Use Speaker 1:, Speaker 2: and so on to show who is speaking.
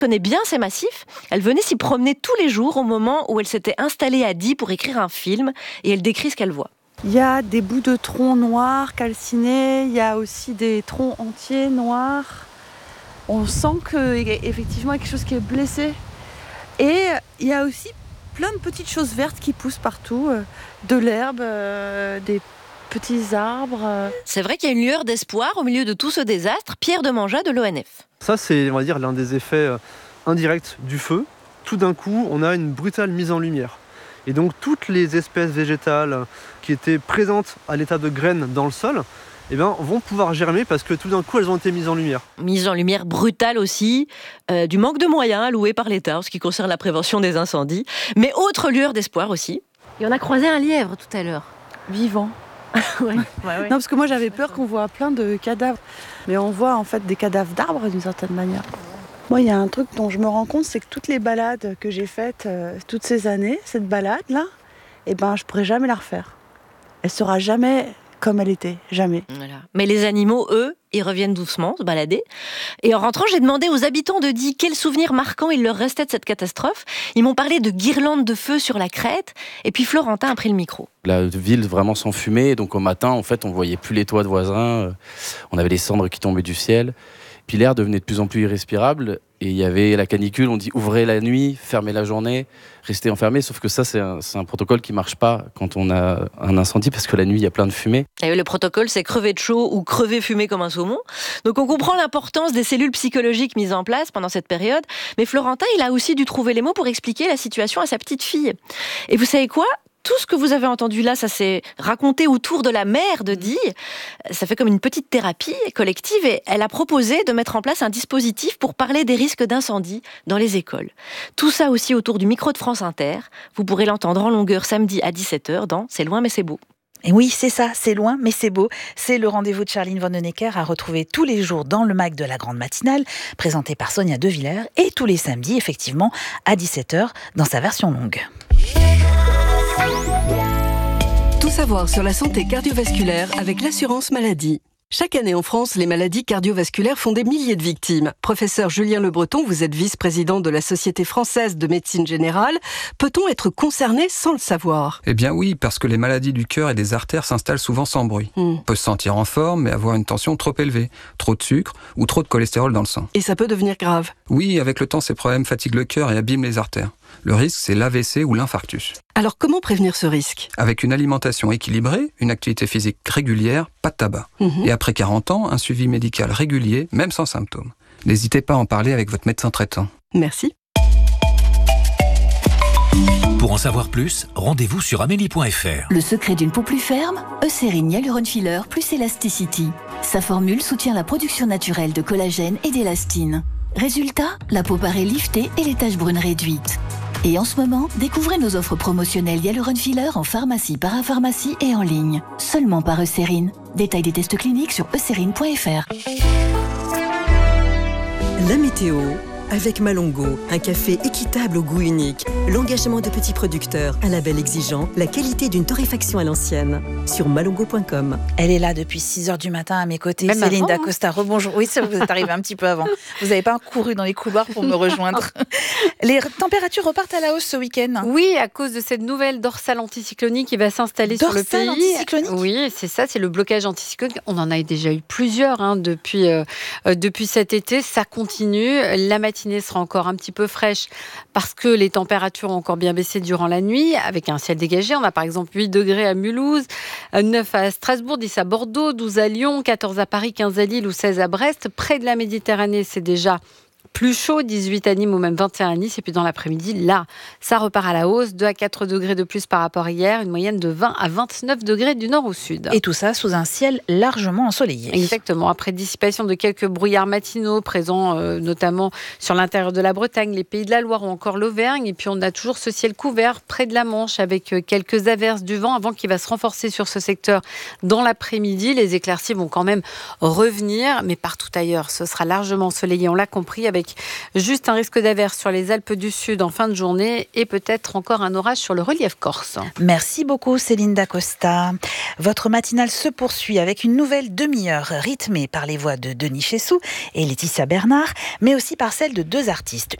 Speaker 1: connaît bien ces massifs. Elle venait s'y promener tous les jours au moment où elle s'était installée à Die pour écrire un film et elle décrit ce qu'elle voit.
Speaker 2: Il y a des bouts de troncs noirs calcinés, il y a aussi des troncs entiers noirs. On sent qu'effectivement il y a quelque chose qui est blessé. Et il y a aussi plein de petites choses vertes qui poussent partout, de l'herbe, des petits arbres.
Speaker 1: C'est vrai qu'il y a une lueur d'espoir au milieu de tout ce désastre. Pierre Demanja de l'ONF.
Speaker 3: Ça, c'est, on va dire, l'un des effets indirects du feu. Tout d'un coup, on a une brutale mise en lumière. Et donc, toutes les espèces végétales qui étaient présentes à l'état de graines dans le sol, vont pouvoir germer parce que tout d'un coup, elles ont été mises en lumière.
Speaker 1: Mise en lumière brutale aussi, du manque de moyens alloués par l'État en ce qui concerne la prévention des incendies. Mais autre lueur d'espoir aussi. Et on a croisé un lièvre tout à l'heure.
Speaker 2: Vivant.
Speaker 1: Ouais.
Speaker 2: Non, parce que moi j'avais peur qu'on voit plein de cadavres. Mais on voit en fait des cadavres d'arbres d'une certaine manière. Moi, il y a un truc dont je me rends compte, c'est que toutes les balades que j'ai faites toutes ces années, cette balade-là, je pourrais jamais la refaire. Elle sera jamais comme elle était, jamais.
Speaker 1: Voilà. Mais les animaux, eux, ils reviennent doucement se balader. Et en rentrant, j'ai demandé aux habitants de Die quels souvenirs marquants il leur restait de cette catastrophe. Ils m'ont parlé de guirlandes de feu sur la crête. Et puis Florentin a pris le micro.
Speaker 4: La ville vraiment s'enfumait, donc au matin, en fait, on voyait plus les toits de voisins. On avait les cendres qui tombaient du ciel. Puis l'air devenait de plus en plus irrespirable. Et il y avait la canicule, on dit ouvrez la nuit, fermez la journée, restez enfermés. Sauf que ça, c'est un protocole qui ne marche pas quand on a un incendie, parce que la nuit, il y a plein de fumée.
Speaker 1: Et le protocole, c'est crever de chaud ou crever fumé comme un saumon. Donc on comprend l'importance des cellules psychologiques mises en place pendant cette période. Mais Florentin, il a aussi dû trouver les mots pour expliquer la situation à sa petite fille. Et vous savez quoi ? Tout ce que vous avez entendu là, ça s'est raconté autour de la mère de Die. Ça fait comme une petite thérapie collective et elle a proposé de mettre en place un dispositif pour parler des risques d'incendie dans les écoles. Tout ça aussi autour du micro de France Inter. Vous pourrez l'entendre en longueur samedi à 17h dans C'est loin mais c'est beau.
Speaker 5: Et oui, c'est ça, c'est loin, mais c'est beau. C'est le rendez-vous de Charline Vanhoenacker à retrouver tous les jours dans le MAC de la Grande Matinale, présenté par Sonia De Villers, et tous les samedis, effectivement, à 17h, dans sa version longue.
Speaker 6: Tout savoir sur la santé cardiovasculaire avec l'assurance maladie. Chaque année en France, les maladies cardiovasculaires font des milliers de victimes. Professeur Julien Le Breton, vous êtes vice-président de la Société française de médecine générale. Peut-on être concerné sans le savoir ?
Speaker 7: Eh bien oui, parce que les maladies du cœur et des artères s'installent souvent sans bruit. On peut se sentir en forme, mais avoir une tension trop élevée, trop de sucre ou trop de cholestérol dans le sang.
Speaker 6: Et ça peut devenir grave.
Speaker 7: Oui, avec le temps, ces problèmes fatiguent le cœur et abîment les artères. Le risque, c'est l'AVC ou l'infarctus.
Speaker 6: Alors comment prévenir ce risque ?
Speaker 7: Avec une alimentation équilibrée, une activité physique régulière, pas de tabac. Et après 40 ans, un suivi médical régulier, même sans symptômes. N'hésitez pas à en parler avec votre médecin traitant.
Speaker 6: Merci.
Speaker 8: Pour en savoir plus, rendez-vous sur amélie.fr.
Speaker 9: Le secret d'une peau plus ferme, Eucérine Hyaluron Filler plus Elasticity. Sa formule soutient la production naturelle de collagène et d'élastine. Résultat, la peau paraît liftée et les taches brunes réduites. Et en ce moment, découvrez nos offres promotionnelles Hyaluron Filler en pharmacie, parapharmacie et en ligne. Seulement par Eucérine. Détail des tests cliniques sur eucérine.fr.
Speaker 10: La météo avec Malongo, un café équitable au goût unique, l'engagement de petits producteurs, un label exigeant, la qualité d'une torréfaction à l'ancienne. Sur malongo.com.
Speaker 5: Elle est là depuis 6h du matin à mes côtés.
Speaker 11: Même
Speaker 5: Céline
Speaker 11: avant,
Speaker 5: Dacosta, rebonjour. Oui, ça, vous êtes arrivée un petit peu avant. Vous n'avez pas couru dans les couloirs pour me rejoindre. Les températures repartent à la hausse ce week-end.
Speaker 11: Oui, à cause de cette nouvelle dorsale anticyclonique qui va s'installer sur le pays.
Speaker 5: Anticyclonique.
Speaker 11: Oui, c'est ça, c'est le blocage anticyclonique. On en a déjà eu plusieurs depuis cet été. Ça continue. La matinée sera encore un petit peu fraîche parce que les températures ont encore bien baissé durant la nuit avec un ciel dégagé. On a par exemple 8 degrés à Mulhouse, 9 à Strasbourg, 10 à Bordeaux, 12 à Lyon, 14 à Paris, 15 à Lille ou 16 à Brest. Près de la Méditerranée, c'est déjà plus chaud, 18 à Nîmes ou même 21 à Nice. Et puis dans l'après-midi, là, ça repart à la hausse. 2 à 4 degrés de plus par rapport à hier. Une moyenne de 20 à 29 degrés du nord au sud.
Speaker 5: Et tout ça sous un ciel largement ensoleillé.
Speaker 11: Exactement. Après dissipation de quelques brouillards matinaux présents notamment sur l'intérieur de la Bretagne, les Pays de la Loire ou encore l'Auvergne. Et puis on a toujours ce ciel couvert près de la Manche avec quelques averses du vent avant qu'il va se renforcer sur ce secteur dans l'après-midi. Les éclaircies vont quand même revenir. Mais partout ailleurs, ce sera largement ensoleillé. On l'a compris avec avec juste un risque d'averse sur les Alpes du Sud en fin de journée et peut-être encore un orage sur le relief corse.
Speaker 5: Merci beaucoup Céline Dacosta. Votre matinale se poursuit avec une nouvelle demi-heure rythmée par les voix de Denis Chessou et Laetitia Bernard, mais aussi par celle de deux artistes.